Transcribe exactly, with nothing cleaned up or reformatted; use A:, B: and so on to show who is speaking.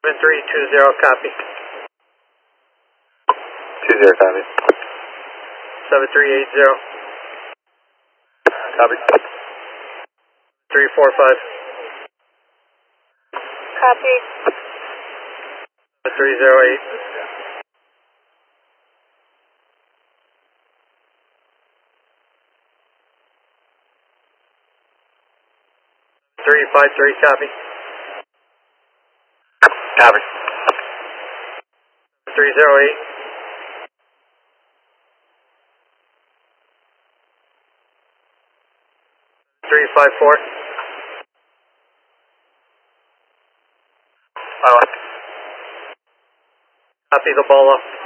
A: seven three two zero, copy.
B: Two zero, copy.
A: seven three eight zero.
B: Copy.
A: three four five.
C: Copy.
A: seven three zero eight. three five three, copy.
B: Copy.
A: three zero eight. three five four.
B: Oh.
A: Copy the bolo.